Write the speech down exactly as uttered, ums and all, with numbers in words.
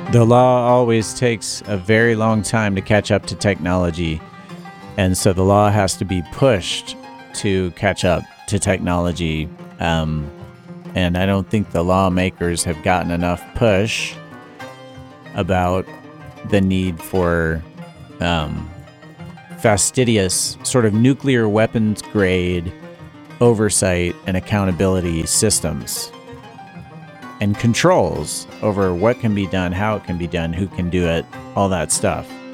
The law always takes a very long time to catch up to technology, and so the law has to be pushed to catch up to technology. Um, and I don't think the lawmakers have gotten enough push about the need for um, fastidious, sort of nuclear weapons grade oversight and accountability systems and controls over what can be done, how it can be done, who can do it, all that stuff.